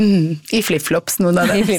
I flip-flops, noen av dem.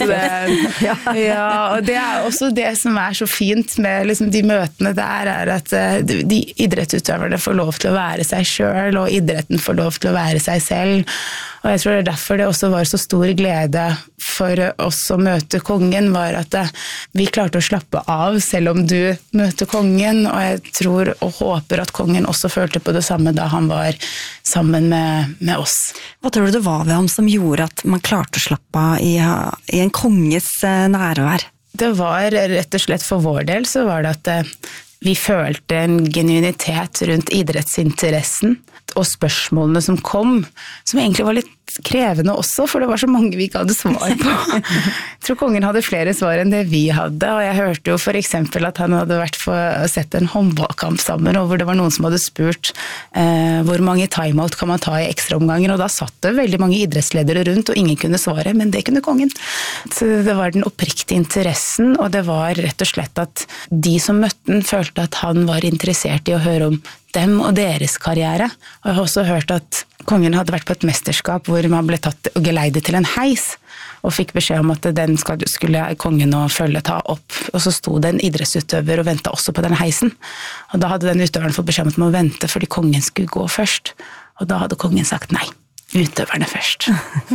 Ja, og det også det som så fint med liksom, de møtene der, at de idrettsutøverne får lov til å være seg selv, og idretten får lov til å være seg selv. Og jeg tror det derfor det også var så stor glede for oss å møte kongen, var at vi klarte å slappe av selv om du møter kongen, og jeg tror og håper at kongen også følte på det samme da han var sammen med oss. Hva tror du det var ved ham som gjorde at man klarte å slappe av i en konges nærvær? Det var rett og slett for vår del så var det at vi følte en genuinitet rundt idrettsinteressen og spørsmålene som kom, som egentlig var litt krevende også, for det var så mange vi ikke hadde svar på. Jeg tror kongen hadde flere svar enn det vi hadde, og jeg hørte jo for eksempel at han hadde vært for sett en håndballkamp sammen, og hvor det var noen som hadde spurt hvor mange timeout kan man ta i ekstraomganger, og da satt det veldig mange idrettsledere rundt, og ingen kunne svare, men det kunne kongen. Så det var den oppriktige interessen, og det var rett og slett at de som møtte den følte at han var interessert i å høre om dem og deres karriere. Og jeg har også hørt at kongen hadde vært på et mesterskap hvor man ble tatt og geleidet til en heis, og fikk beskjed om at den skulle kongen og følget ta opp. Og så sto det en idrettsutøver og ventet også på den heisen. Og da hadde den utøveren fått beskjed om at man må vente fordi kongen skulle gå først. Og da hadde kongen sagt nei, utøverne først.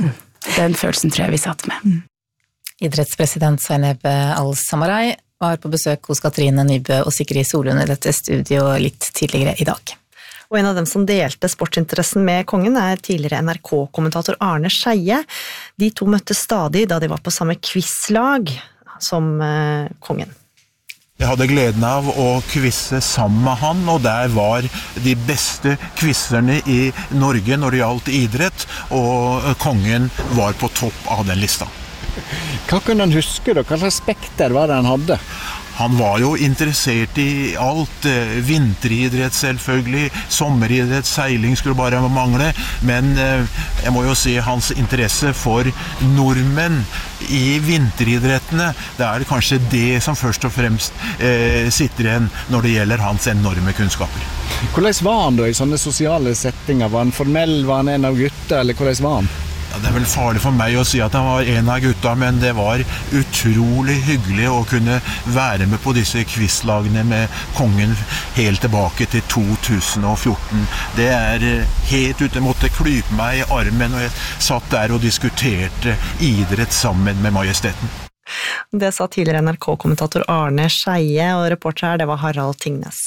Den følelsen tror jeg vi satt med. Idrettspresident Zaineb Al-Samarai var på besøk hos Katrine Nybø og Sigrid Solund i dette studio litt tidligere i dag. Og en av dem som delte sportsinteressen med kongen tidligere NRK-kommentator Arne Scheie. De to møttes stadig da de var på samme quizlag som kongen. Jeg hadde gleden av å quizze sammen med han, og der var de beste quizzerne i Norge når det gjaldt idrett, og kongen var på topp av den lista. Hva kunne han huske da? Hva slags spekter var det han hadde? Han var jo interessert i alt, vinteridrett selvfølgelig, sommeridrett, seiling skulle bare mangle, men jeg må jo si hans interesse for nordmenn i vinteridrettene, det kanskje det som først og fremst sitter igjen når det gjelder hans enorme kunnskaper. Hvordan var han da i sånne sosiale settinger? Var han formell, var han en av gutta, eller hvordan var han? Ja, det vel farlig for meg å si at han var en av gutta, men det var utrolig hyggelig å kunne være med på disse quizlagene med kongen helt tilbake til 2014. Det helt ute, jeg måtte klype meg i armen, og jeg satt der og diskuterte idrett sammen med majesteten. Det sa tidligere NRK-kommentator Arne Scheie, og reporter her, det var Harald Tingnes.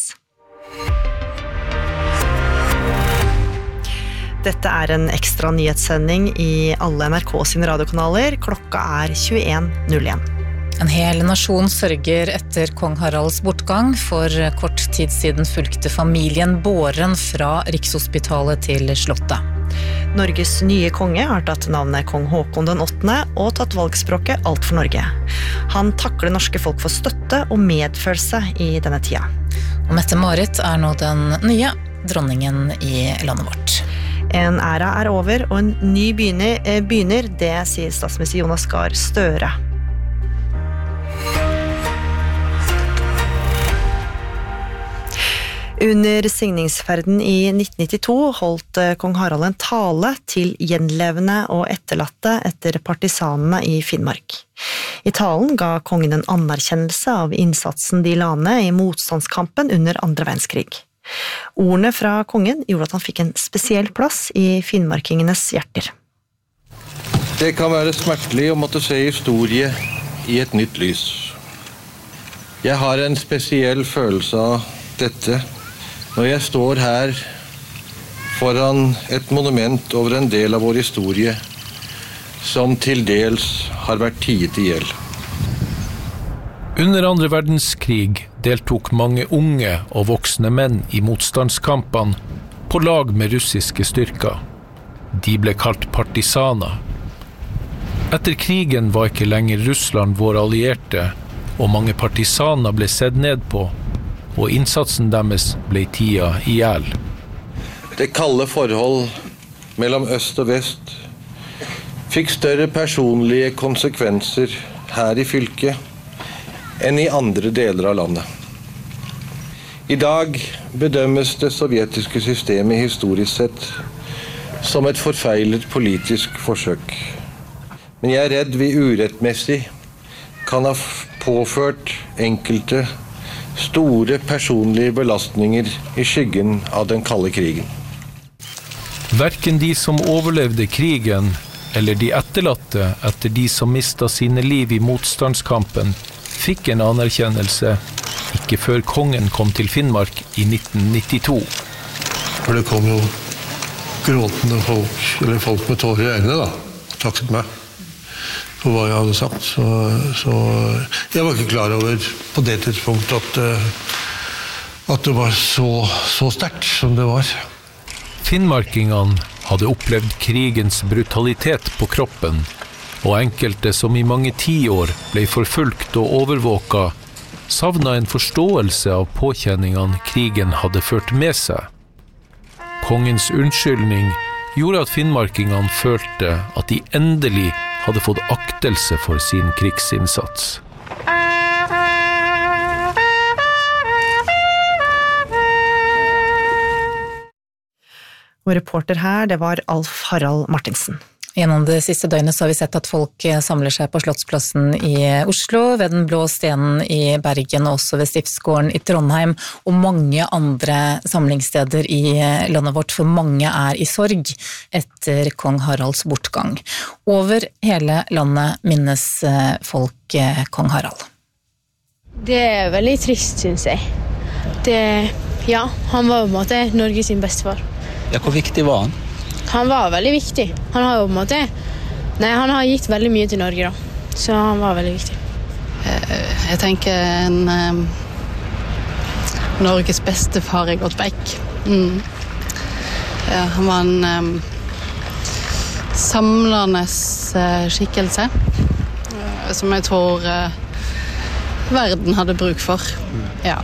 Dette en ekstra nyhetssending i alle NRK sine radiokanaler. Klokka 21:01. En hel nasjon sørger etter kong Haralds bortgang. For kort tid siden fulgte familien båren fra Rikshospitalet til Slottet. Norges nye konge har tatt navnet kong Håkon den 8. og tatt valgspråket Alt for Norge. Han takker det norske folk for støtte og medfølelse i denne tida. Og Mette-Marit nå den nye dronningen i landet vårt. En æra over, og en ny begynner, det sier statsminister Jonas Gahr Støre. Under signingsferden i 1992 holdt kong Harald en tale til gjenlevende og etterlatte etter partisanene i Finnmark. I talen ga kongen en anerkjennelse av innsatsen de la ned i motstandskampen under andre verdenskrig. Ordene fra kongen gjorde at han fikk en spesiell plass i finnmarkingenes hjerter. Det kan være smertelig å måtte se historie i et nytt lys. Jeg har en spesiell følelse av dette når jeg står her foran et monument over en del av vår historie som til dels har vært tiet i hjel. Under andre verdenskrig deltok mange unge og voksne menn i motstandskampene på lag med russiske styrker. De ble kalt partisaner. Etter krigen var ikke lenger Russland vår allierte, og mange partisaner ble sett ned på, og innsatsen deres ble tida i hjel. Det kalde forhold mellom øst og vest fikk større personlige konsekvenser her i fylket enn i andre deler av landet. I dag bedømmes det sovjetiske systemet historisk sett som et forfeilet politisk forsøk. Men jeg redd vi urettmessig kan ha påført enkelte store personlige belastninger I skyggen av den kalde krigen. Hverken de som overlevde krigen, eller de etterlatte etter de som mistet sine liv I motstandskampen, fikk en anerkjennelse ikke før kongen kom til Finnmark I 1992. For det kom jo gråtende folk, eller folk med tårer I øynene da, takket meg for hva jeg hadde sagt. Så jeg var ikke klar over på det tidspunktet at det var så sterkt som det var. Finnmarkingene hadde opplevd krigens brutalitet på kroppen, og enkelte som I mange tiår ble forfulgt og overvåket, savnet en forståelse av påkjenningene krigen hadde ført med seg. Kongens unnskyldning gjorde at finnmarkingene følte at de endelig hadde fått aktelse for sin krigsinnsats. Og reporter her, det var Alf Harald Martinsen. Gjennom det siste døgnet så har vi sett at folk samler seg på Slottsplassen I Oslo, ved den blå stenen I Bergen og også ved Stiftsgården I Trondheim, og mange andre samlingssteder I landet vårt, for mange I sorg etter kong Haralds bortgang. Over hele landet minnes folk kong Harald. Det veldig trist, synes jeg. Ja, han var på en måte Norge sin bestefar. Ja, hvor viktig var han? Han var veldig viktig. Han har jo på en måte... han har gitt veldig mye til Norge da. Så han var veldig viktig. Jeg tenker Norges bestefar Godt Beck. Ja, han var en samlende skikkelse, som jeg tror verden hadde bruk for. Ja.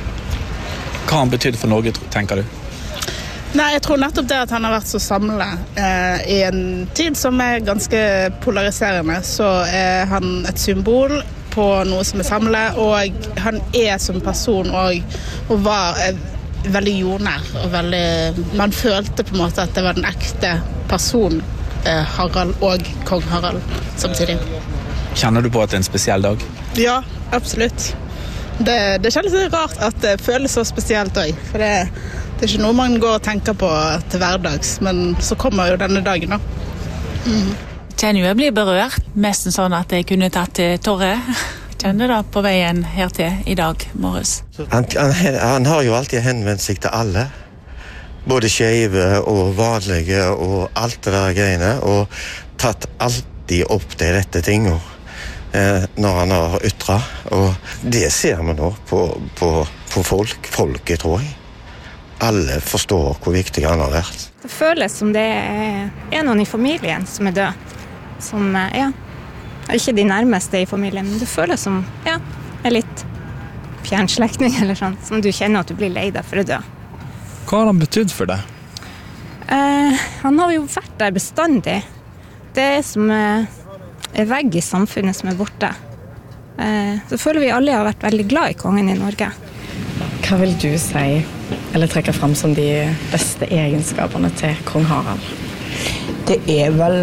Hva han betydde for Norge, tenker du? Nei, jeg tror nettopp det at han har vært så samlet I en tid som ganske polariserende, så han et symbol på noe som samlet, og han som person og var veldig jordnær, og veldig, man følte på en måte at det var den ekte person, Harald og kong Harald samtidig. Kjenner du på at det en spesiell dag? Ja, absolutt. Det kjennes litt rart at det føles så spesielt også, for det ikke noe man går og tenker på til hverdags, men så kommer jo denne dagen da. Kjenner jo jeg blir berørt, nesten sånn at jeg kunne tatt til tårer. Kjenner da på veien her til I dag morges. Han har jo alltid henvendt seg til alle, både skjeve og vanlige og alt det der greiene, og tatt alltid opp de rette tingene når han har ytret, og det ser vi nå på folket, tror jeg. Alle forstår hvor viktig han har vært. Det føles som det noen I familien som død. Som, ikke de nærmeste I familien, men det føles som, litt fjernslektning eller sånn, som du kjenner at du blir lei deg for å dø. Hva har han betydd for deg? Han har jo vært der bestandig. Det som vegg I samfunnet som borte. Så føler vi alle har vært veldig glad I kongen I Norge. Hva vil du si, eller trekke frem som de beste egenskapene til kong Harald? Det vel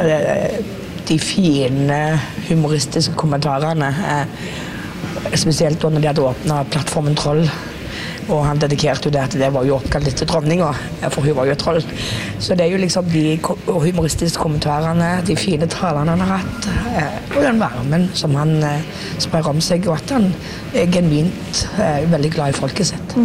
de fine humoristiske kommentarene, spesielt når de hadde åpnet plattformen Troll, og han dedikerte jo det at det var jo oppkalt litt til dronninga, for hun var jo troll. Så det jo liksom de humoristiske kommentarene, de fine talene han har hatt, og den varmen som han sprer om seg, og at han genuint veldig glad I folket sitt.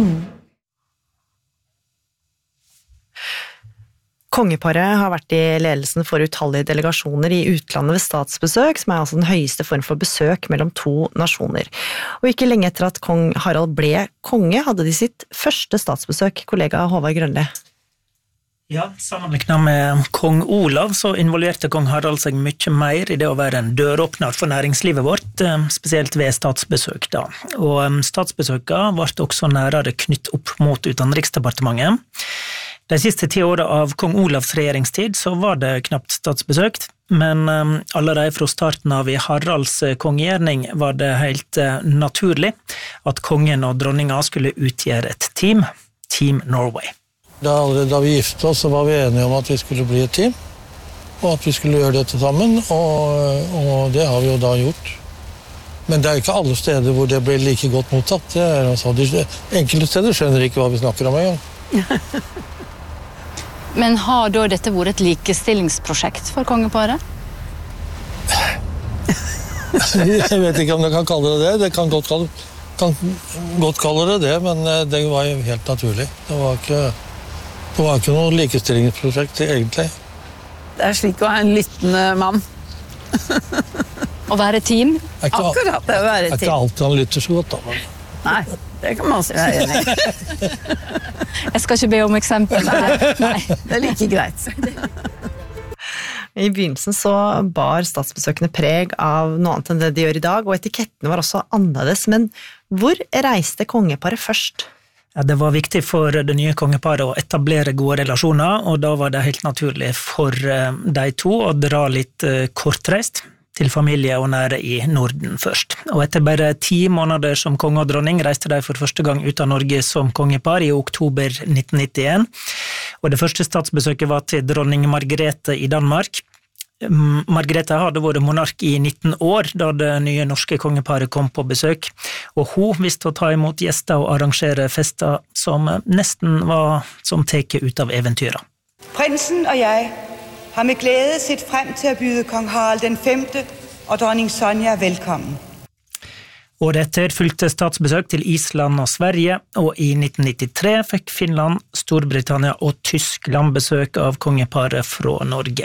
Kongeparet har vært I ledelsen for utallige delegasjoner I utlandet ved statsbesøk, som altså den høyeste form for besøk mellom to nasjoner. Og ikke lenge etter at kong Harald ble konge, hadde de sitt første statsbesøk, kollega Håvard Grønli. Ja, sammenlignet med kong Olav så involverte kong Harald seg mye mer I det å være en døråpner for næringslivet vårt, spesielt ved statsbesøk da. Og statsbesøkene ble også nærere knytt opp mot Utenriksdepartementet. De siste 10 årene av kong Olavs regjeringstid så var det knapt statsbesøkt, men allerede fra starten av I Haralds kongegjerning var det helt naturlig at kongen og dronninga skulle utgjøre et team, Team Norway. Da vi giftet oss så var vi enige om at vi skulle bli et team, og at vi skulle gjøre dette sammen, og det har vi jo da gjort. Men det jo ikke alle steder hvor det ble like godt mottatt. Det altså, enkelte steder skjønner ikke hva vi snakker om en gang. Men har da dette vært et likestillingsprosjekt for kongeparet? Jeg vet ikke om jeg kan kalle det det. Det kan godt kalle det, men det var jo helt naturlig. Det var ikke noe likestillingsprosjekt, egentlig. Det slik å ha en lyttende mann. Å være team? Akkurat det å være team. Det ikke alltid han lytter så godt, da. Men... Nei, det kan man si være enig. Jeg skal ikke be om eksempel. Nei, det like greit. I begynnelsen så bar statsbesøkende preg av noe annet enn det de gjør i dag, og etikettene var også annerledes. Men hvor reiste kongeparet først? Ja, det var viktig for det nye kongeparet å etablere gode relasjoner, og da var det helt naturlig for de to å dra litt kortreist til familie og nære i Norden først. Og etter bare 10 måneder som konge og dronning reiste de for første gang ut av Norge som kongepar i oktober 1991. Og det første statsbesøket var til dronning Margrethe i Danmark. Margrethe hadde vært monark i 19 år da det nye norske kongeparet kom på besøk, og hun visste å ta imot gjester og arrangere fester som nesten var som teke ut av eventyret. Prinsen og jeg har med glæde sett frem til å byde kong Harald den 5. og dronning Sonja velkommen. Året etter fulgte statsbesøk til Island og Sverige, og i 1993 fikk Finland, Storbritannia og Tyskland besøk av kongeparet fra Norge.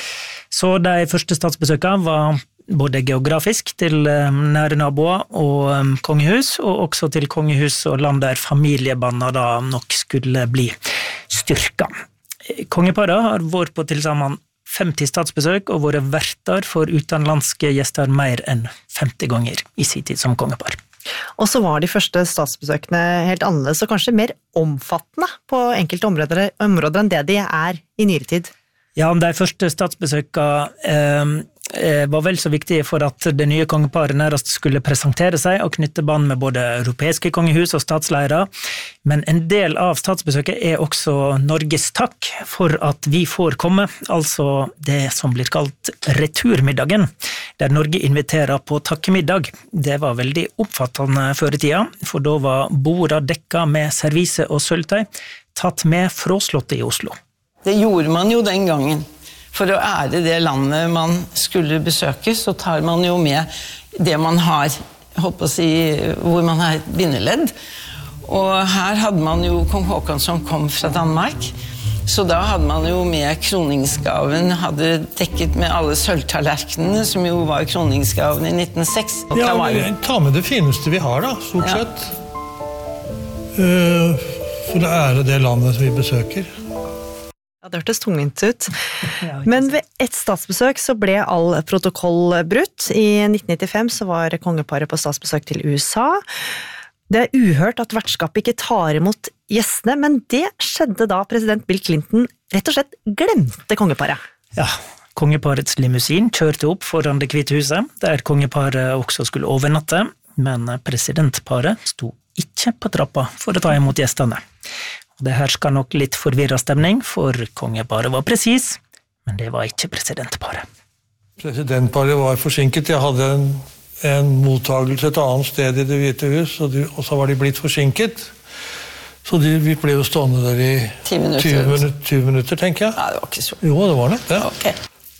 Så de første statsbesøkene var både geografisk til nære naboer og kongehus, og også til kongehus og land der familiebåndene da nok skulle bli styrket. Kongeparet har vært på til sammen 50 statsbesøk og vært verter for utenlandske gjester mer enn 50 ganger i sin tid som kongepar. Og så var de første statsbesøkene helt annerledes og kanskje mer omfattende på enkelte områder enn det de i nyere tid. Ja, de første statsbesøkene var vel så viktige for at det nye kongeparet nærmest skulle presentere seg og knytte bånd med både europeiske kongehus og statsleiere, men en del av statsbesøket også Norges takk for at vi får komme, altså det som blir kalt returmiddagen, der Norge inviterer på takkemiddag. Det var veldig oppfattende før i tida, for da var borda dekka med servise og sølvtøy, tatt med fra slottet i Oslo. Det gjorde man jo den gangen. For å ære det landet man skulle besøke, så tar man jo med det man har, hvor man har bindeledd. Og her hadde man jo kong Håkon som kom fra Danmark, så da hadde man jo med kroningsgaven, hadde dekket med alle sølvtallerkenene, som jo var kroningsgaven i 1906. Ja, ta med det fineste vi har da, stort sett. For å ære det landet vi besøker. Ja, det hørtes tungvint ut. Men ved et statsbesøk så ble all protokoll brutt. I 1995 så var kongeparet på statsbesøk til USA. Det uhørt at vertskapet ikke tar imot gjestene, men det skjedde da president Bill Clinton rett og slett glemte kongeparet. Ja, kongeparets limousin kjørte opp foran Det Hvite huset, der kongeparet også skulle overnatte, men presidentparet sto ikke på trappa for å ta imot gjestene. Det hersker nok litt forvirret stemning, for kongeparet var presis, men det var ikke presidentparet. Presidentparet var forsinket. Jeg hadde en mottagelse et annet sted i Det Hvite hus, og så var de blitt forsinket. Så vi ble jo stående der i 20 minutter, tenker jeg. Ja, det var ikke så. Jo, det var det. Ja. Okay.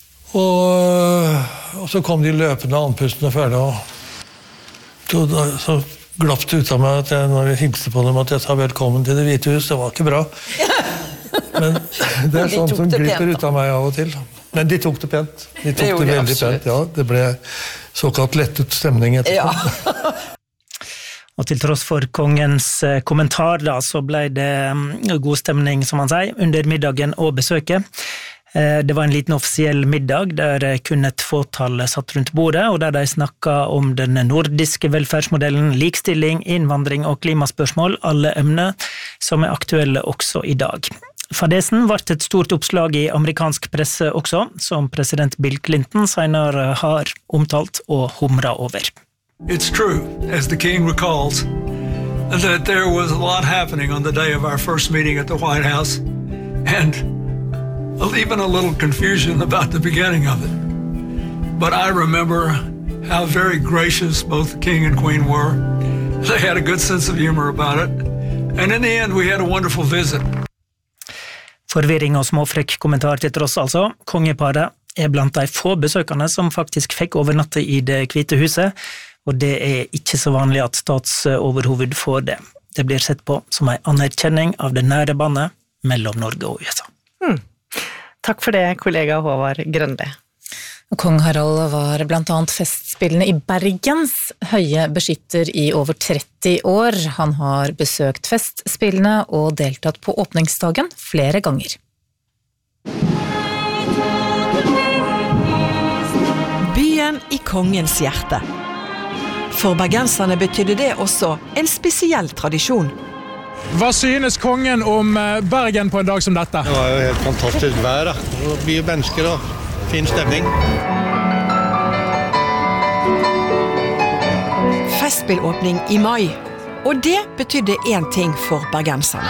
Og så kom de løpende andpustene ferdig, og så glapp det ut av meg når jeg hilste på dem at jeg sa velkommen til Det Hvite hus. Det var ikke bra. Men det sånt som glipper ut av meg av og til. Men de tok det pent. De tok det veldig pent, ja. Det ble såkalt lettet stemning etterpå. Ja. Og til tross for kongens kommentar da, så ble det god stemning, som han sier, under middagen og besøket. Det var en liten offisiell middag der kun et fåtall satt rundt bordet, og der de snakket om den nordiske velferdsmodellen, likestilling, innvandring og klimaspørsmål, alle emner som aktuelle også i dag. Fadesen ble et stort oppslag i amerikansk presse også, som president Bill Clinton senere har omtalt og humret over. It's true, as the king recalls, that there was a lot happening on the day of our first meeting at the White House, and even a little confusion about the beginning of it. But I remember how very gracious both the king and queen were. They had a good sense of humor about it. And in the end, we had a wonderful visit. Forvirring og småfrekk kommentar til tross altså. Kongeparet blant de få besøkende som faktisk fikk overnatte i Det hvite huset, og det ikke så vanlig at statsoverhoved får det. Det blir sett på som en anerkjenning av det nære bandet mellom Norge og USA. Takk for det, kollega Håvard Grønli. Kong Harald var blant annet festspillende i Bergens høye beskytter i over 30 år. Han har besøkt festspillene og deltatt på åpningsdagen flere ganger. Byen i kongens hjerte. For bergenserne betydde det også en spesiell tradisjon. Hva synes kongen om Bergen på en dag som dette? Det var jo helt fantastisk vær, da. Det blir mennesker og fin stemning. Festspillåpning i mai, og det betydde én ting for bergenserne.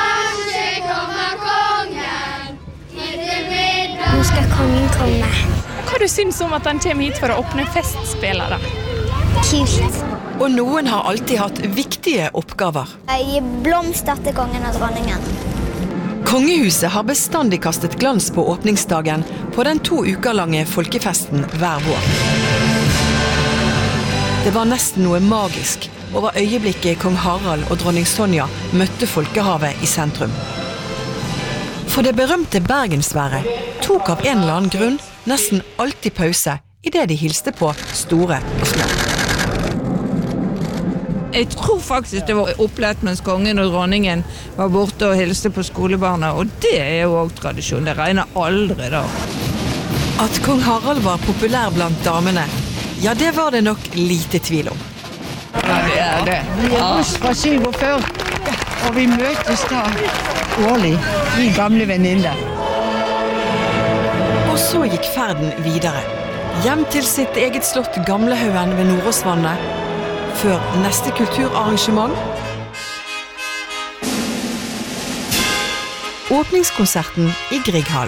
Nå skal kongen komme. Hva du synes om at han kommer hit for å åpne festspillere? Kult. Og noen har alltid hatt viktige oppgaver. Gi blomster til kongen og dronningen. Kongehuset har bestandig kastet glans på åpningsdagen på den 2 uker lange folkefesten hver vår. Det var nesten noe magisk over øyeblikket kong Harald og dronning Sonja møtte folkehavet i sentrum. For det berømte bergensværet tok av en eller annen grunn nesten alltid pause i det de hilste på store og små. Jeg tror faktisk det var opplett mens kongen og dronningen var borte og hilste på skolebarna, og det jo også tradisjon, det regner aldri da. At kong Harald var populær blant damene, ja, det var det nok lite tvil om. Ja, det det. Vi oss fra 47, og vi møtes da årlig, vi gamle venninner. Og så gikk ferden videre, hjem til sitt eget slott Gamlehaugen ved Nordåsvannet, før neste kulturarrangement. Åpningskonserten i Grieghall.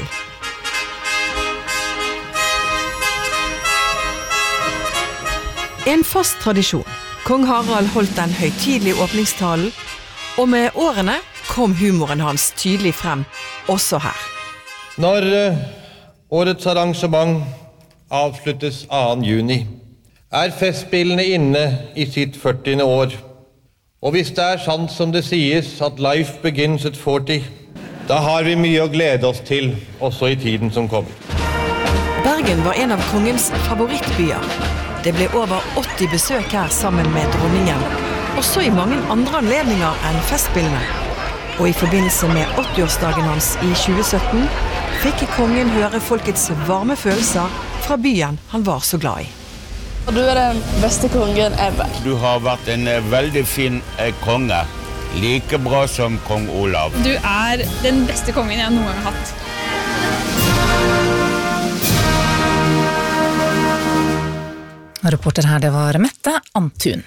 En fast tradisjon. Kong Harald holdt den høytidelige åpningstalen, og med årene kom humoren hans tydelig frem, også her. Når årets arrangement avsluttes 2. juni, festspillene inne i sitt 40. år. Og hvis det sant som det sies at life begins at 40, da har vi mye å glede oss til, også i tiden som kommer. Bergen var en av kongens favorittbyer. Det ble over 80 besøk her sammen med dronningen, også i mange andre anledninger enn festspillene. Og i forbindelse med 80-årsdagen hans i 2017 fikk kongen høre folkets varme følelser fra byen han var så glad i. Du den beste kongen ever. Du har vært en veldig fin konge, like bra som kong Olav. Du den beste kongen jeg noen gang har hatt. Reporter her, det var Mette Antun.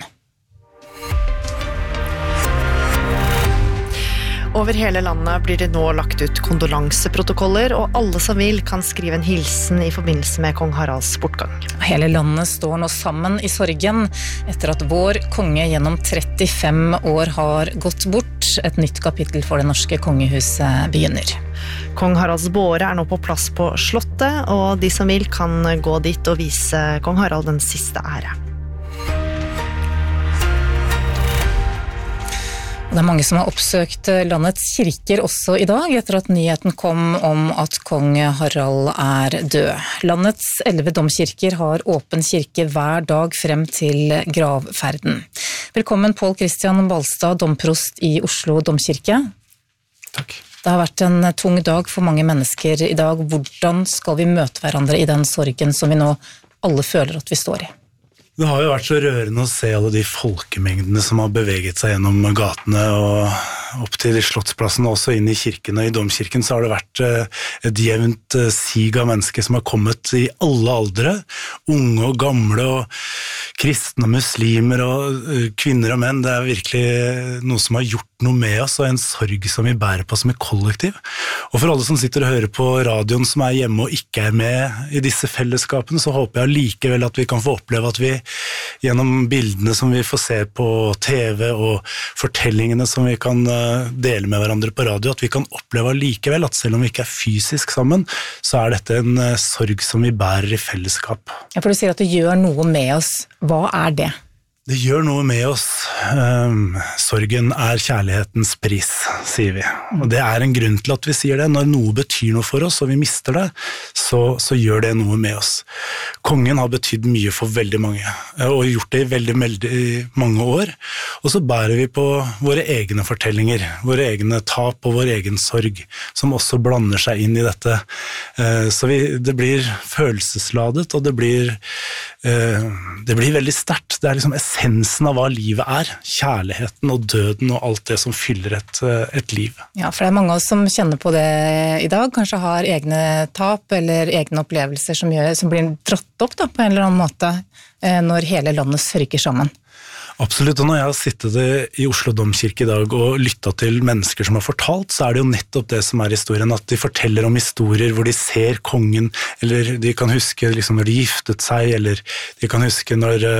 Over hele landet blir det nå lagt ut kondolanseprotokoller, og alle som vil kan skrive en hilsen i forbindelse med kong Haralds bortgang. Hele landet står nå sammen i sorgen etter at vår konge gjennom 35 år har gått bort. Et nytt kapittel for det norske kongehuset begynner. Kong Haralds båre nå på plass på slottet, og de som vil kan gå dit og vise kong Harald den siste ære. Det mange som har oppsøkt landets kirker også i dag, etter at nyheten kom om at kong Harald død. Landets 11 domkirker har åpen kirke hver dag frem til gravferden. Velkommen Pål Christian Balstad, domprost i Oslo domkirke. Takk. Det har vært en tung dag for mange mennesker i dag. Hvordan skal vi møte hverandre i den sorgen som vi nå alle føler at vi står i? Det har jo vært så rørende å se alle de folkemengdene som har beveget seg gjennom gatene og opp til Slottsplassen og også inn i kirken. Og i domkirken så har det vært et jevnt sig av mennesker som har kommet i alle aldre, unge og gamle og kristne og muslimer og kvinner og menn, det virkelig noe som har gjort noe med oss, og en sorg som vi bærer på som et kollektiv. Og for alle som sitter og hører på radioen, som hjemme og ikke med i disse fellesskapene, så håper jeg likevel at vi kan få oppleve at vi gjennom bildene som vi får se på TV og fortellingene som vi kan dele med hverandre på radio, at vi kan oppleve likevel at selv om vi ikke fysisk sammen, så dette en sorg som vi bærer i fellesskap. Ja, for du sier at det gjør noe med oss. Hva det? Det gjør noe med oss. Sorgen kjærlighetens pris, sier vi. Og det en grunn til at vi sier det. Når noe betyr noe for oss, og vi mister det, så gjør det noe med oss. Kongen har betydd mye for veldig mange, og gjort det i veldig mange år. Og så bærer vi på våre egne fortellinger, våre egne tap og vår egen sorg, som også blander seg inn i dette. Så det blir følelsesladet, og det blir veldig sterkt. Det liksom essensen av hva livet kjærligheten og døden og alt det som fyller et liv. Ja, for det mange av oss som kjenner på det i dag, kanskje har egne tap eller egne opplevelser som blir dratt opp da, på en eller annen måte når hele landet sørger sammen. Absolutt, og når jeg har sittet i Oslo Domkirke i dag og lyttet til mennesker som har fortalt, så det jo nettopp det som historien, at de forteller om historier hvor de ser kongen, eller de kan huske liksom, når de giftet seg, eller de kan huske når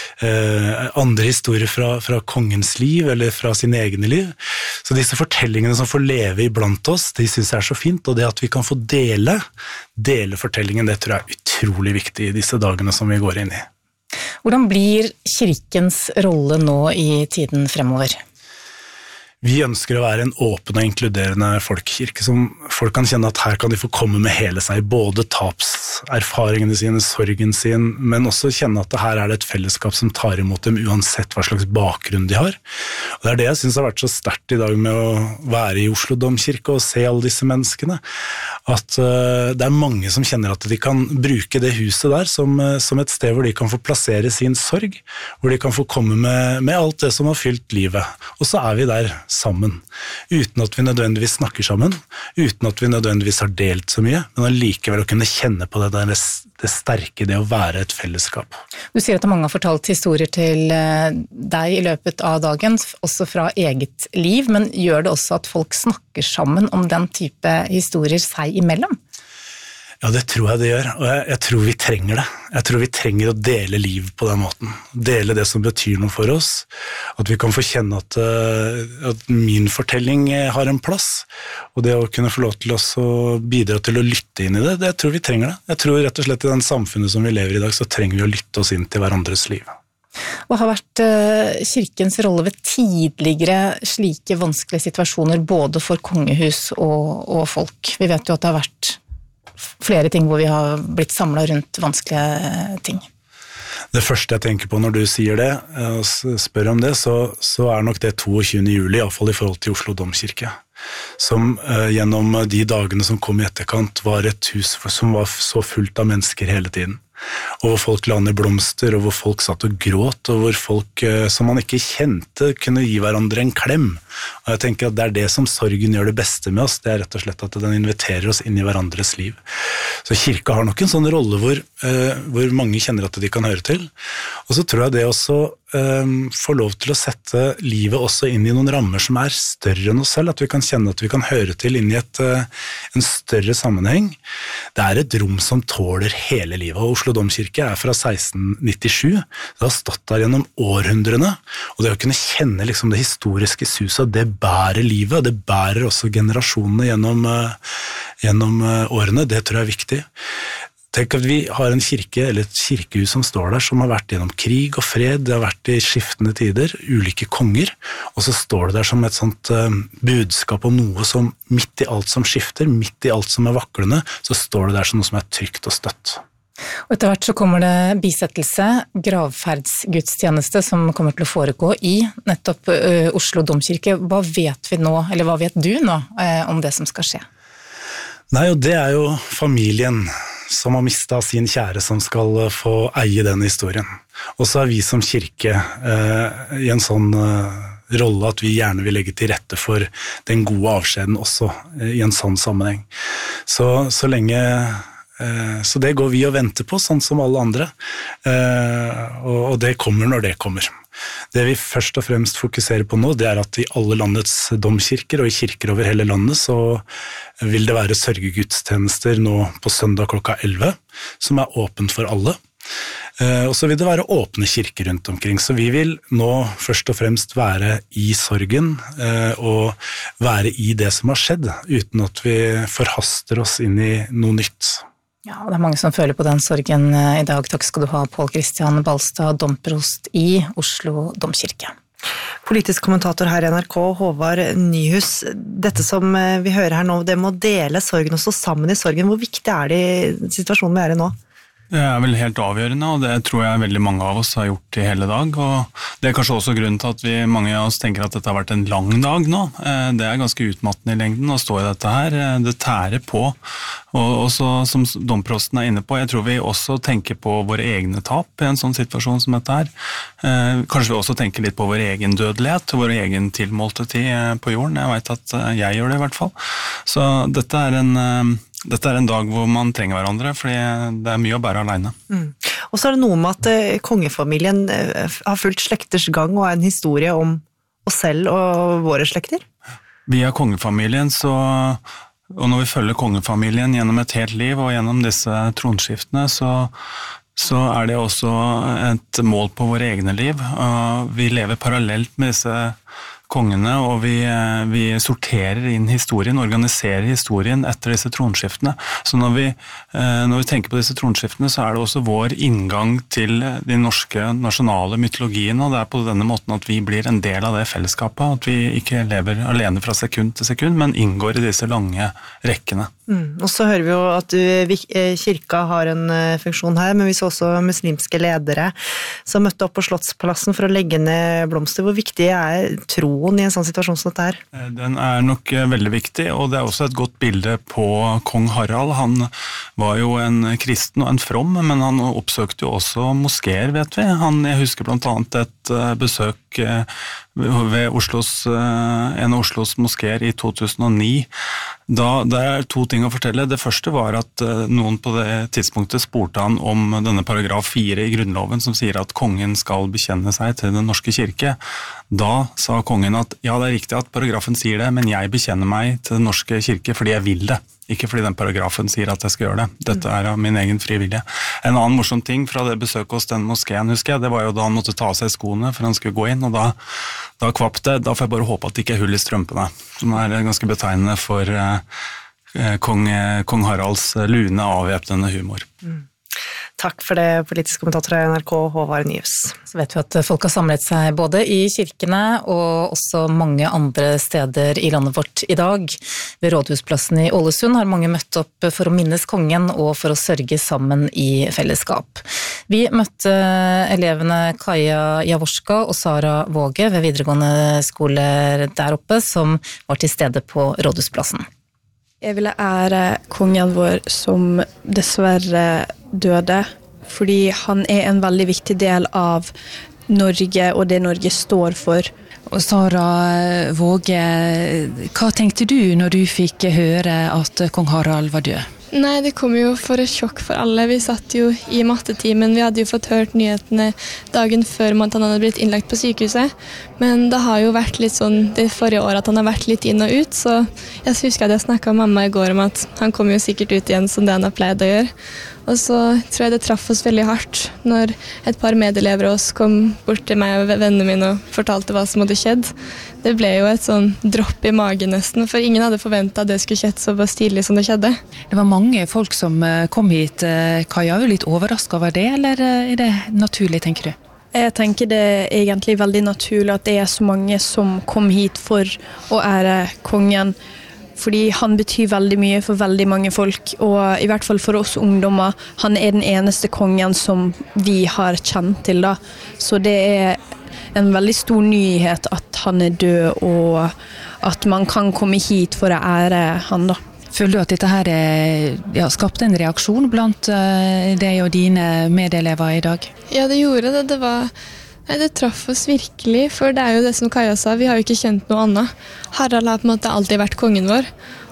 andre historier fra kongens liv, eller fra sine egne liv. Så disse fortellingene som får leve iblant oss, de synes jeg så fint, og det at vi kan få dele fortellingen, det tror jeg utrolig viktig i disse dagene som vi går inn i. Hvordan blir kirkens rolle nå i tiden fremover? Vi ønsker å være en åpen og inkluderende folkekirke, som folk kan kjenne at her kan de få komme med hele seg, både tapserfaringene sine, sorgen sin, men også kjenne at her det et fellesskap som tar imot dem uansett hva slags bakgrunn de har. Og det det jeg synes har vært så sterkt i dag med å være i Oslo Domkirke og se alle disse menneskene, at det mange som kjenner at de kan bruke det huset der som et sted hvor de kan få plassere sin sorg, hvor de kan få komme med alt det som har fylt livet. Og så vi der sammen, uten at vi nødvendigvis snakker sammen, uten at vi nødvendigvis har delt så mye, men allikevel å kunne kjenne på det sterke, det å være et fellesskap. Du sier at mange har fortalt historier til deg i løpet av dagen, også fra eget liv, men gjør det også at folk snakker sammen om den type historier seg imellom? Ja, det tror jeg det gjør, og jeg tror vi trenger det. Jeg tror vi trenger å dele liv på den måten. Dele det som betyr noe for oss. At vi kan få kjenne at min fortelling har en plass, og det å kunne få lov til å bidra til å lytte inn i det, jeg tror vi trenger det. Jeg tror rett og slett i den samfunnet som vi lever i dag, så trenger vi å lytte oss inn til hverandres liv. Hva har vært kirkens rolle ved tidligere slike vanskelige situasjoner, både for kongehus og folk? Vi vet jo at det har vært flere ting hvor vi har blitt samlet rundt vanskelige ting. Det første jeg tenker på når du sier det, og spør om det, så nok det 22. juli, i hvert fall i forhold til Oslo Domkirke, som gjennom de dagene som kom i etterkant var et hus som var så fullt av mennesker hele tiden. Og hvor folk la ned blomster, og hvor folk satt og gråt, og hvor folk som man ikke kjente kunne gi hverandre en klem. Og jeg tenker at det det som sorgen gjør det beste med oss, det rett og slett at den inviterer oss inn i hverandres liv. Så kirka har nok en sånn rolle hvor mange kjenner at de kan høre til. Og så tror jeg det også får lov til å sette livet også inn i noen rammer som større enn oss selv, at vi kan kjenne at vi kan høre til inn i en større sammenheng. Det et rom som tåler hele livet, og Oslo Domkirke fra 1697. Det har stått der gjennom århundrene, og det å kunne kjenne liksom det historiske suset, det bærer livet, og det bærer også generasjonene gjennom årene, det tror jeg viktig. Tenk at vi har en kirke, eller et kirkehus som står der, som har vært gjennom krig og fred, det har vært i skiftende tider, ulike konger, og så står det der som et sånt budskap om noe som midt i alt som skifter, midt i alt som vaklende, så står det der som noe som trygt og støtt. Og etter hvert så kommer det bisettelse, gravferdsgudstjeneste som kommer til å foregå i nettopp Oslo Domkirke. Hva vet vi nå, eller hva vet du nå om det som skal skje? Nei, og det jo familien som har mistet sin kjære som skal få eie den historien. Og så vi som kirke i en sånn rolle at vi gjerne vil legge til rette for den gode avskjeden også i en sånn sammenheng. Så lenge Så det går vi og venter på, sånn som alle andre, og det kommer når det kommer. Det vi først og fremst fokuserer på nå, det at i alle landets domkirker og i kirker over hele landet så vil det være sørgegudstjenester nå på søndag klokka 11, som åpent for alle. Og så vil det være åpne kirker rundt omkring, så vi vil nå først og fremst være i sorgen og være i det som har skjedd, uten at vi forhaster oss inn i noe nytt. Ja, det mange som føler på den sorgen i dag. Takk skal du ha, Pål Kristian Balstad, domprost i Oslo domkirke. Politisk kommentator her i NRK, Håvard Nyhus. Dette som vi hører her nå, det med å dele sorgen og stå sammen i sorgen, hvor viktig det i situasjonen vi i nå? Det vel helt avgjørende, og det tror jeg veldig mange av oss har gjort i hele dag, og det kanskje også grunnen til at mange av oss tenker at dette har vært en lang dag nå. Det ganske utmattende i lengden å stå i dette her, det tærer på, og også som domprosten inne på, jeg tror vi også tenker på våre egne tap i en sånn situasjon som dette her. Kanskje vi også tenker litt på vår egen dødelighet, vår egen tilmålte tid på jorden, jeg vet at jeg gjør det i hvert fall. Så dette en dag hvor man trenger hverandre, fordi det mye å bære alene. Og så det noe med at kongefamilien har fulgt slekters gang og en historie om oss selv og våre slekter. Vi kongefamilien, og når vi følger kongefamilien gjennom et helt liv og gjennom disse tronskiftene, så det også et mål på våre egne liv. Vi lever parallelt med disse kongene, og vi sorterer inn historien, organiserer historien etter disse tronskiftene. Så når vi tenker på disse tronskiftene, så det også vår inngang til de norske nasjonale mytologiene, og det på denne måten at vi blir en del av det fellesskapet, at vi ikke lever alene fra sekund til sekund, men inngår i disse lange rekkene. Og så hører vi jo at kirka har en funksjon her, men vi så også muslimske ledere som møtte opp på Slottsplassen for å legge ned blomster. Hvor viktig troen i en sånn situasjon som dette her? Den nok veldig viktig, og det også et godt bilde på kong Harald. Han var jo en kristen og en from, men han oppsøkte jo også moskéer, vet vi. Jeg husker blant annet et besøk ved en av Oslos moskéer i 2009. Det to ting å fortelle. Det første var at noen på det tidspunktet spurte han om denne paragraf 4 i Grunnloven som sier at kongen skal bekjenne seg til den norske kirke. Da sa kongen at ja, det riktig at paragrafen sier det, men jeg bekjenner meg til den norske kirke fordi jeg vil det. Ikke fordi den paragrafen sier at jeg skal gjøre det. Dette av min egen frivillige. En annen morsom ting fra det besøket hos den moskeen, husker jeg, det var jo da han måtte ta av seg skoene for han skulle gå inn, og da kvapp det. Da får jeg bare håpe at det ikke hull i strømpene, som ganske betegnende for kong Haralds lune avvæpnende humor. Takk for det, politisk kommentator i NRK, Håvard Nyhus. Så vet vi at folk har samlet seg både i kirkene og også mange andre steder i landet vårt i dag. Ved Rådhusplassen i Ålesund har mange møtt opp for å minnes kongen og for å sørge sammen i fellesskap. Vi møtte elevene Kaja Jaworska og Sara Våge ved videregående skole der oppe, som var til stede på Rådhusplassen. Jeg ville ære kongen vår som dessverre døde, fordi han en veldig viktig del av Norge og det Norge står for. Og Sara Våge, hva tenkte du når du fikk høre at kong Harald var død? Nei, det kom jo for et sjokk for alle. Vi satt jo i mattetimen, vi hadde jo fått hørt nyhetene dagen før at han hadde blitt innlagt på sykehuset. Men det har jo vært litt sånn det forrige året at han har vært litt inn og ut, så jeg husker at jeg snakket med mamma i går om at han kommer jo sikkert ut igjen som det han har pleid å gjøre. Og så tror jeg det traff oss veldig hardt når et par medelever av oss kom bort til meg og vennene mine og fortalte hva som hadde skjedd. Det ble jo et sånn dropp i magen nesten, for ingen hadde forventet at det skulle skjedd så tidlig som det skjedde. Det var mange folk som kom hit. Kaja, er du litt overrasket over det, eller er det naturlig, tenker du? Jeg tenker det er egentlig veldig naturlig at det er så mange som kom hit for å ære kongen, fordi han betyr veldig mye for veldig mange folk, og i hvert fall for oss ungdommer. Han er den eneste kongen som vi har kjent til da, så det er en veldig stor nyhet at han er død, og at man kan komme hit for å ære han da. Føler du at dette her skapte en reaksjon blant deg og dine medelever i dag? Ja, det gjorde det. Det traff oss virkelig, for det er jo det som Kaja sa, vi har jo ikke kjent noe annet. Harald har på en måte alltid vært kongen vår,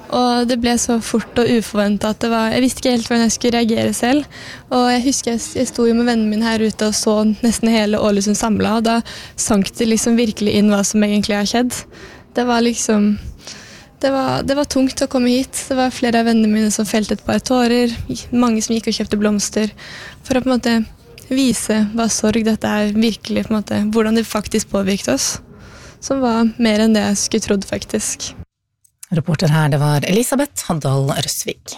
Og det ble så fort og uforventet at jeg visste ikke helt hvordan jeg skulle reagere selv. Og jeg husker jeg sto jo med vennene mine her ute og så nesten hele Ålesund samlet, og da sank det liksom virkelig inn hva som egentlig har skjedd. Det var liksom... Det var tungt å komme hit. Det var flere av vennene mine som felte et par tårer, mange som gikk og kjøpte blomster, for å på en måte vise hva sorg dette virkelig, på en måte, hvordan det faktisk påvirket oss, som var mer enn det jeg skulle trodd faktisk. Reporter her, det var Elisabeth Haddal Røsvik.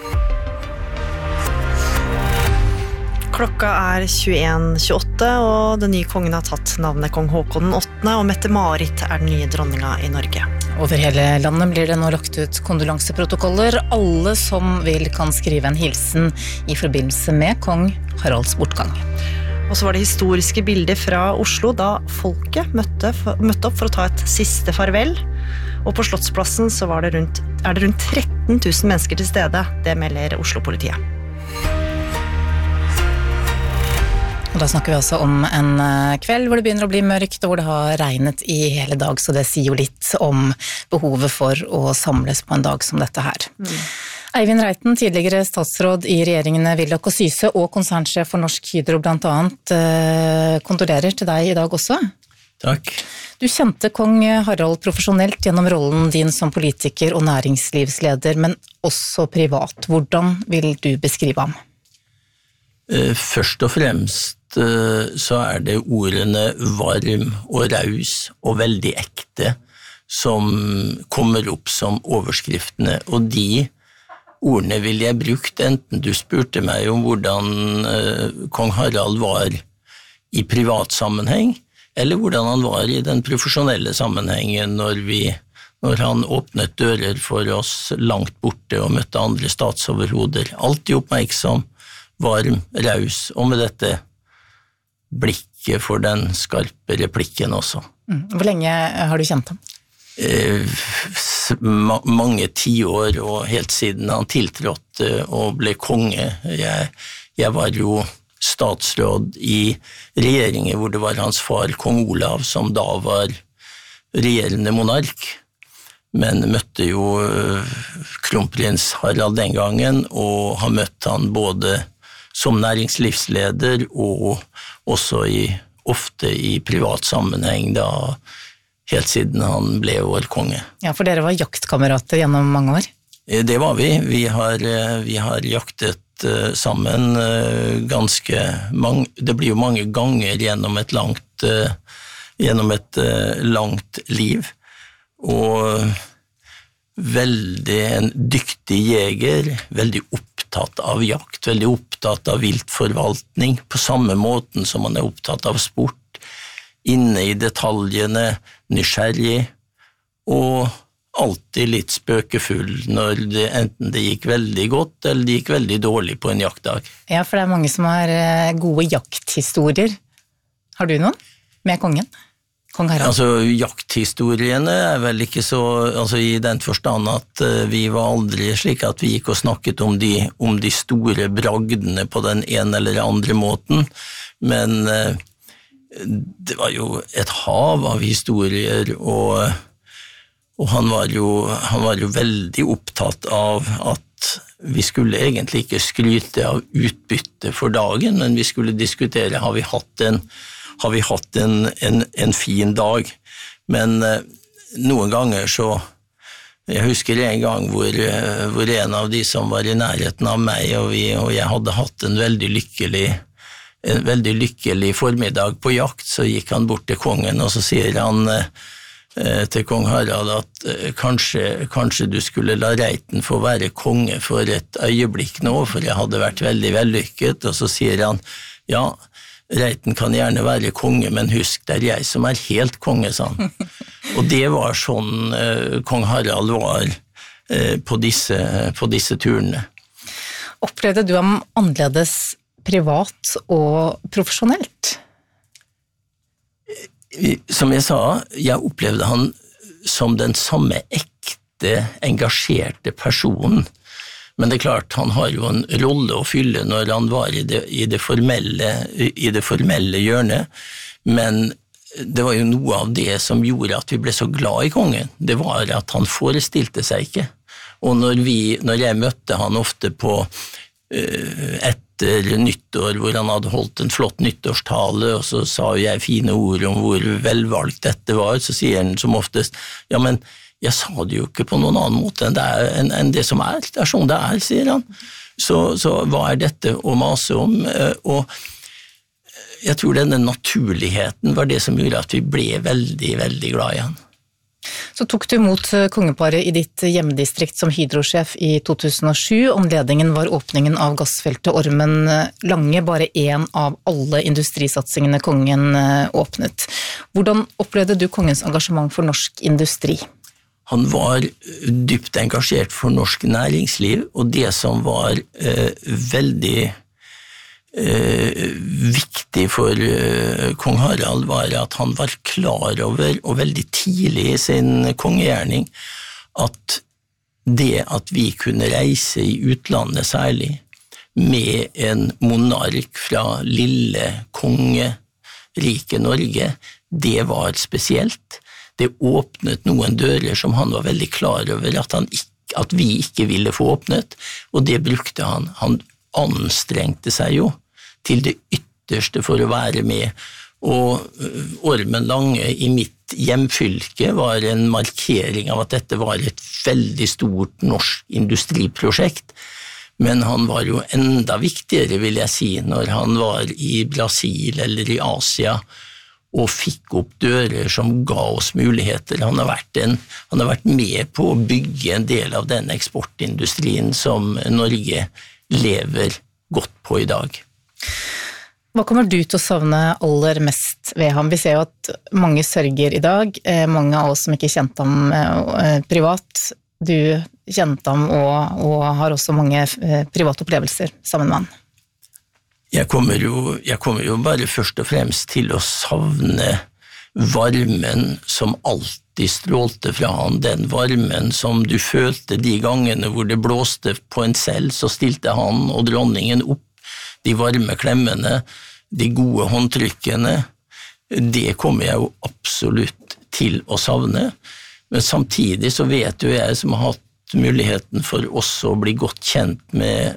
Klokka 21:28, og den nye kongen har tatt navnet Kong Håkon 8., og Mette-Marit den nye dronninga I Norge. Over hele landet blir det nå lagt ut kondolanseprotokoller. Alle som vil kan skrive en hilsen I forbindelse med kong Haralds bortgang. Og så var det historiske bilder fra Oslo da folket møtte opp for å ta et siste farvel. Og på Slottsplassen så er det rundt 13 000 mennesker til stede. Det melder Oslo-politiet. Og da snakker vi altså om en kveld hvor det begynner å bli mørkt, og hvor det har regnet I hele dag, så det sier jo litt om behovet for å samles på en dag som dette her. Eivind Reiten, tidligere statsråd I regjeringene Willoch og Syse og konsernsjef for Norsk Hydro blant annet, kondolerer til deg I dag også. Takk. Du kjente kong Harald profesjonelt gjennom rollen din som politiker og næringslivsleder, men også privat. Hvordan vil du beskrive ham? Først og fremst så det ordene varm og raus og veldig ekte som kommer opp som overskriftene, og de ordene ville jeg brukt enten du spurte meg om hvordan kong Harald var I privat sammenheng, eller hvordan han var I den profesjonelle sammenhengen når han åpnet dører for oss langt borte og møtte andre statsoverhoder. Alltid oppmerksom, varm, raus, og med dette blikket for den skarpe replikken også. Hvor lenge har du kjent ham? Mange tiår, og helt siden han tiltrådte og ble konge. Jeg var jo statsråd I regjeringen hvor det var hans far, kong Olav, som da var regjerende monark, men møtte jo kronprins Harald den gangen, og har møtt han både som næringslivsleder og også ofte I privat sammenheng da, helt siden han ble vår konge. Ja, for dere var jaktkamerater gjennom mange år? Det var vi. Vi har jaktet sammen ganske mange, det blir jo mange ganger gjennom et langt liv, og veldig en dyktig jeger, veldig opptatt av jakt, veldig opptatt av viltforvaltning, på samme måten som han opptatt av sport, inne I detaljene, nysgjerrig, og alltid litt spøkefull når enten det gikk veldig godt, eller det gikk veldig dårlig på en jaktdag. Ja, for det mange som har gode jakthistorier. Har du noen med kongen? Kong Harald? Altså, jakthistoriene vel ikke så, altså I den forstand at vi var aldri slik at vi gikk og snakket om de store bragdene på den ene eller andre måten, men det var jo et hav av historier, og han var jo veldig opptatt av at vi skulle egentlig ikke skryte av utbytte for dagen, men vi skulle diskutere, har vi hatt en fin dag, men noen ganger så, jeg husker en gang hvor en av de som var I nærheten av meg, og jeg hadde hatt en veldig lykkelig formiddag på jakt, så gikk han bort til kongen, og så sier han til kong Harald at kanskje du skulle la Reiten få være konge for et øyeblikk nå, for jeg hadde vært veldig vellykket, og så sier han, ja, Reiten kan gjerne være konge, men husk, det jeg som helt konge, sa han. Og det var sånn kong Harald var på disse turene. Opplevde du ham annerledes privat og profesjonelt? Som jeg sa, jeg opplevde han som den samme ekte, engasjerte personen. Men det klart, han har jo en rolle å fylle når han var I det formelle hjørnet, men det var jo noe av det som gjorde at vi ble så glad I kongen. Det var at han forestilte seg ikke, Og når jeg møtte han ofte på etter nyttår, hvor han hadde holdt en flott nyttårstale, og så sa jeg fine ord om hvor velvalgt dette var, så sier han som oftest, ja, men jeg sa det jo ikke på noen annen måte enn det som er. Det er sånn det er, sier han. Så hva er dette å mase om? Og jeg tror denne naturligheten var det som gjorde at vi ble veldig, veldig glad i han. Så tok du imot kongeparet i ditt hjemdistrikt som hydrosjef i 2007. Anledningen var åpningen av gassfeltet Ormen Lange, bare en av alle industrisatsingene kongen åpnet. Hvordan opplevde du kongens engasjement for norsk industri? Han var dypt engasjert for norsk næringsliv, og det som var veldig viktig for kong Harald var at han var klar over, og veldig tidlig i sin kongegjerning, at det at vi kunne reise i utlandet særlig, med en monark fra lille kongeriket Norge, det var spesielt. Det åpnet noen dører som han var veldig klar over at vi ikke ville få åpnet, og det brukte han. Han anstrengte seg jo til det ytterste for å være med, og Ormen Lange i mitt hjemfylke var en markering av at dette var et veldig stort norsk industriprosjekt, men han var jo enda viktigere, vil jeg si, når han var i Brasil eller i Asia, og fikk opp dører som ga oss muligheter. Han har vært med på å bygge en del av den eksportindustrien som Norge lever godt på i dag. Hva kommer du til å savne aller mest ved ham? Vi ser jo at mange sørger i dag, mange av oss som ikke kjente ham privat. Du kjente ham og har også mange private opplevelser sammen med han. Jeg kommer jo bare først og fremst til å savne varmen som alltid strålte fra han, den varmen som du følte de gangene hvor det blåste på en selv, så stilte han og dronningen opp, de varme klemmene, de gode håndtrykkene, det kommer jeg jo absolutt til å savne, men samtidig så vet jo jeg som har hatt muligheten for også å bli godt kjent med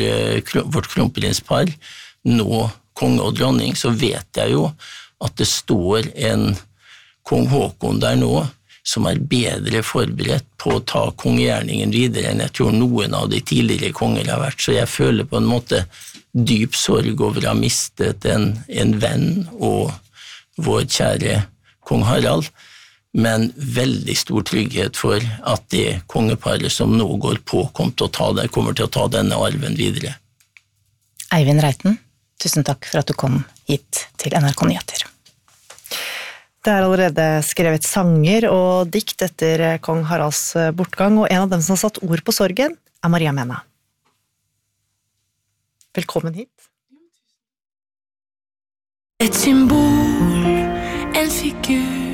vårt kronprinspar, nå konge og dronning, så vet jeg jo at det står en kong Håkon der nå, som er bedre forberedt på å ta kongegjerningen videre enn jeg tror noen av de tidligere konger har vært, så jeg føler på en måte dyp sorg over å ha mistet en venn og vår kjære kong Harald, men veldig stor trygghet for at det kongeparet som nå går på kommer til å ta denne arven videre. Eivind Reiten, tusen takk for at du kom hit til NRK Nyheter. Det er allerede skrevet sanger og dikt etter kong Haralds bortgang, og en av dem som har satt ord på sorgen er Maria Mena. Velkommen hit. Et symbol, en figur